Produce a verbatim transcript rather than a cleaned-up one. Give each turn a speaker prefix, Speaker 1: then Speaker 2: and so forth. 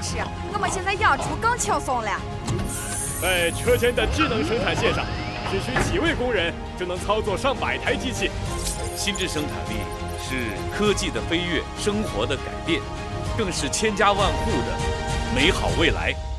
Speaker 1: 是，我们现在养猪更轻松了。
Speaker 2: 在车间的智能生产线上，只需几位工人就能操作上百台机器。
Speaker 3: 心智生产力是科技的飞跃，生活的改变，更是千家万户的美好未来。